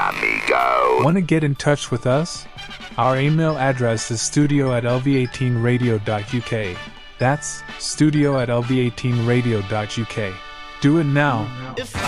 amigo. Want to get in touch with us? Our email address is studio@lv18radio.uk. That's studio@lv18radio.uk. Do it now.